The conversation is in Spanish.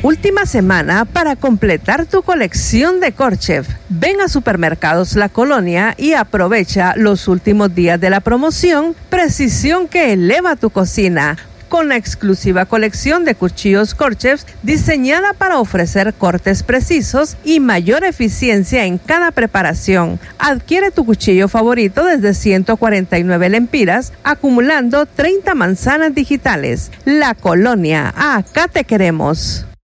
última semana para completar tu colección de Corchef. Ven a Supermercados La Colonia y aprovecha los últimos días de la promoción Precisión que eleva tu cocina, con la exclusiva colección de cuchillos Corchef diseñada para ofrecer cortes precisos y mayor eficiencia en cada preparación. Adquiere tu cuchillo favorito desde 149 lempiras, acumulando 30 manzanas digitales. La Colonia, acá te queremos.